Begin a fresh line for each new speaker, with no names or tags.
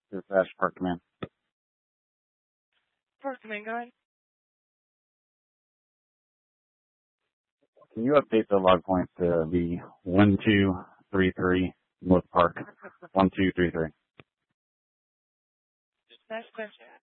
This is Ash Park Command.
Park Command, go ahead.
Can you update the log point to be 1233 North Park? 1233.
Next question.